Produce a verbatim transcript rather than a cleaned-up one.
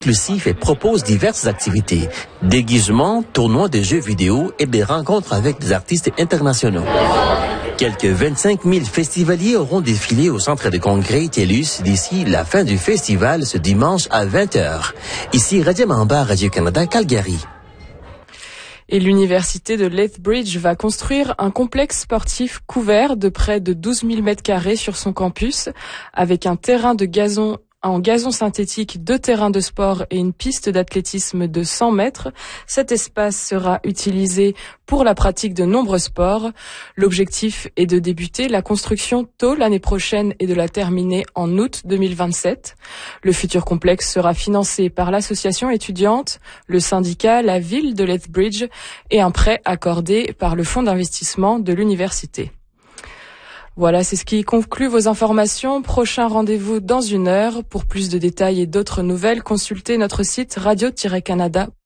inclusif et propose diverses activités, déguisements, tournois de jeux vidéo et des rencontres avec des artistes internationaux. Quelques vingt-cinq mille festivaliers auront défilé au centre de congrès TELUS d'ici la fin du festival ce dimanche à vingt heures. Ici Radio Mamba, Radio-Canada, Calgary. Et l'université de Lethbridge va construire un complexe sportif couvert de près de douze mille mètres carrés sur son campus, avec un terrain de gazon en gazon synthétique, deux terrains de sport et une piste d'athlétisme de cent mètres. Cet espace sera utilisé pour la pratique de nombreux sports. L'objectif est de débuter la construction tôt l'année prochaine et de la terminer en août deux mille vingt-sept. Le futur complexe sera financé par l'association étudiante, le syndicat, la ville de Lethbridge et un prêt accordé par le fonds d'investissement de l'université. Voilà, c'est ce qui conclut vos informations. Prochain rendez-vous dans une heure. Pour plus de détails et d'autres nouvelles, consultez notre site radio tiret canada point com.